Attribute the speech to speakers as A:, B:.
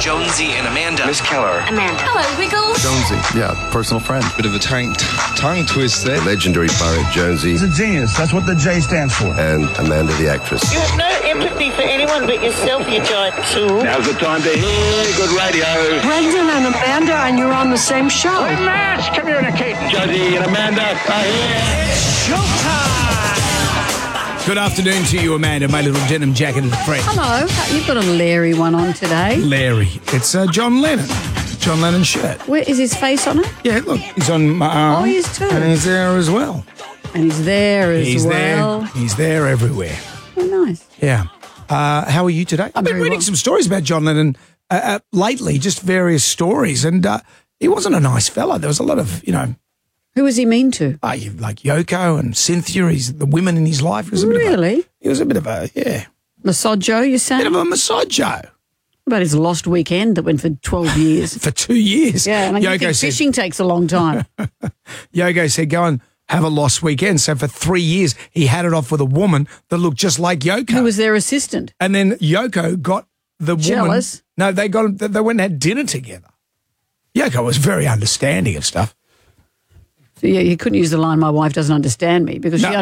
A: Jonesy and Amanda.
B: Miss Keller.
C: Amanda. Hello, Wiggles.
D: Jonesy, yeah, personal friend.
E: Bit of a tongue twist there.
D: The legendary pirate Jonesy.
F: He's a genius. That's what the J stands for.
D: And Amanda the actress.
G: You have no empathy for anyone but yourself, you giant tool.
H: Now's the time to hear good radio.
I: Brendan and Amanda, and you're on the same show.
H: We must communicate. Jonesy and Amanda are here.
A: It's showtime!
J: Good afternoon to you, Amanda, my little denim jacket and friend.
I: Hello. You've got a Larry one on today.
J: Larry. It's John Lennon. John Lennon shirt.
I: Where is his face on it?
J: Yeah, look, he's on my arm.
I: Oh, he is too.
J: And he's there as well.
I: And he's there as well.
J: He's there everywhere.
I: Oh, nice.
J: Yeah. How are you today? I've been reading some stories about John Lennon lately, just various stories, and he wasn't a nice fella. There was a lot of,
I: Who was he mean to?
J: like Yoko and Cynthia, the women in his life. He was he was a bit of a,
I: Masajo, you're saying?
J: bit of a masajo.
I: About his lost weekend that went for 12 years.
J: For 2 years.
I: Yeah, and I think fishing takes a long time.
J: Yoko said, go and have a lost weekend. So for 3 years, he had it off with a woman that looked just like Yoko.
I: Who was their assistant?
J: And then Yoko got the
I: Jealous?
J: woman. No, they went and had dinner together. Yoko was very understanding of stuff.
I: So, yeah, you couldn't use the line, my wife doesn't understand me, because
J: No.
I: she